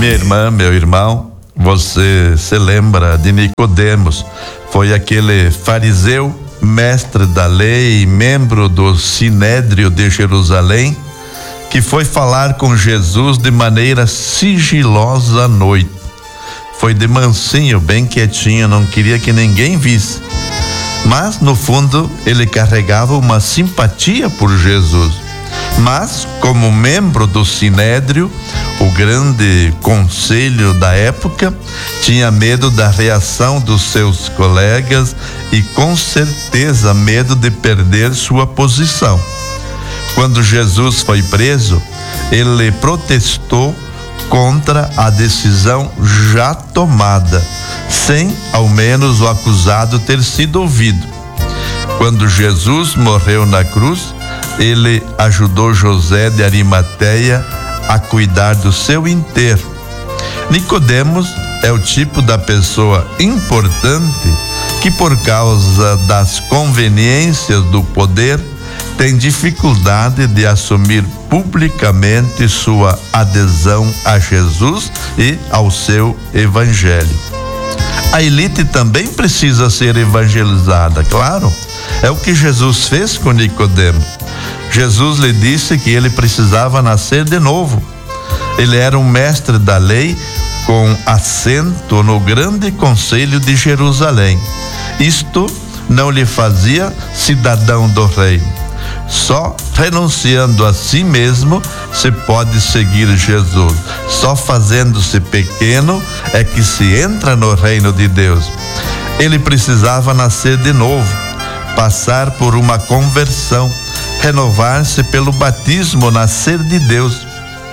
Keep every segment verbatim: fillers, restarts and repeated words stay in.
Minha irmã, meu irmão, você se lembra de Nicodemos? Foi aquele fariseu, mestre da lei, membro do Sinédrio de Jerusalém, que foi falar com Jesus de maneira sigilosa à noite. Foi de mansinho, bem quietinho, não queria que ninguém visse. Mas, no fundo, ele carregava uma simpatia por Jesus. Mas, como membro do Sinédrio, o grande conselho da época, tinha medo da reação dos seus colegas e, com certeza, medo de perder sua posição. Quando Jesus foi preso, ele protestou contra a decisão já tomada, sem ao menos o acusado ter sido ouvido. Quando Jesus morreu na cruz, ele ajudou José de Arimateia a cuidar do seu enterro. Nicodemos é o tipo da pessoa importante que, por causa das conveniências do poder, tem dificuldade de assumir publicamente sua adesão a Jesus e ao seu evangelho. A elite também precisa ser evangelizada, claro. É o que Jesus fez com Nicodemos. Jesus lhe disse que ele precisava nascer de novo. Ele era um mestre da lei com assento no grande conselho de Jerusalém. Isto não lhe fazia cidadão do reino. Só renunciando a si mesmo se pode seguir Jesus. Só fazendo-se pequeno é que se entra no reino de Deus. Ele precisava nascer de novo, passar por uma conversão, renovar-se pelo batismo, nascer de Deus.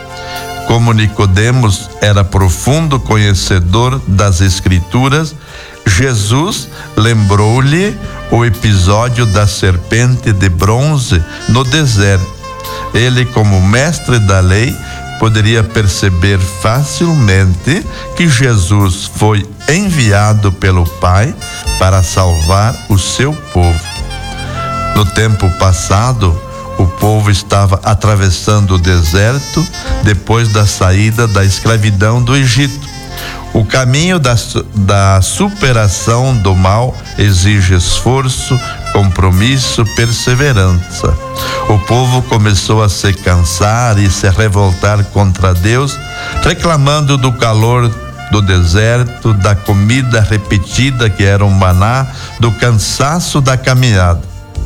Como Nicodemos era profundo conhecedor das Escrituras, Jesus lembrou-lhe o episódio da serpente de bronze no deserto. Ele, como mestre da lei, poderia perceber facilmente que Jesus foi enviado pelo Pai para salvar o seu povo. No tempo passado, o povo estava atravessando o deserto depois da saída da escravidão do Egito. O caminho da, da superação do mal exige esforço, compromisso, perseverança. O povo começou a se cansar e se revoltar contra Deus, reclamando do calor do deserto, da comida repetida que era um maná, do cansaço da caminhada.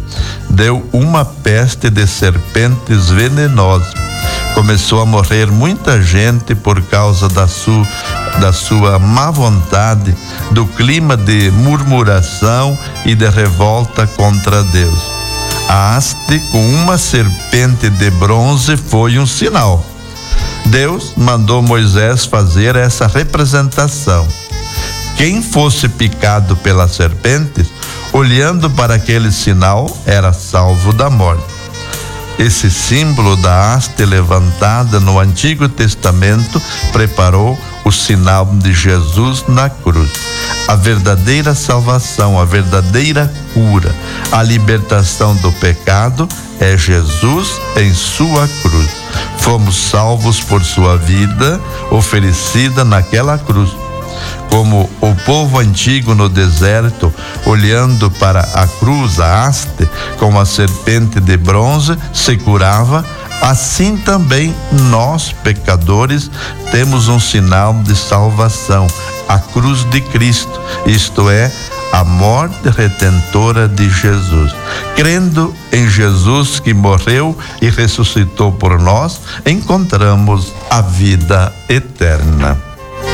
Deu uma peste de serpentes venenosas. Começou a morrer muita gente por causa da sua, da sua má vontade, do clima de murmuração e de revolta contra Deus. A haste com uma serpente de bronze foi um sinal. Deus mandou Moisés fazer essa representação. Quem fosse picado pelas serpentes, olhando para aquele sinal, era salvo da morte. Esse símbolo da haste levantada no Antigo Testamento preparou o sinal de Jesus na cruz. A verdadeira salvação, a verdadeira cura, a libertação do pecado é Jesus em sua cruz. Fomos salvos por sua vida oferecida naquela cruz. Como o povo antigo no deserto, olhando para a cruz, a haste, com a serpente de bronze, se curava, assim também nós, pecadores, temos um sinal de salvação, a cruz de Cristo, isto é, a morte redentora de Jesus. Crendo em Jesus que morreu e ressuscitou por nós, encontramos a vida eterna.